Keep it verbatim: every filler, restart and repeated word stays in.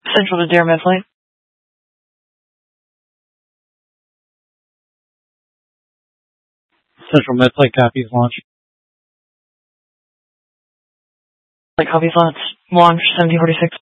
Central to Dare Med Flight. Central Med Flight copies launch. Flight copies launch. Launch seventeen forty-six.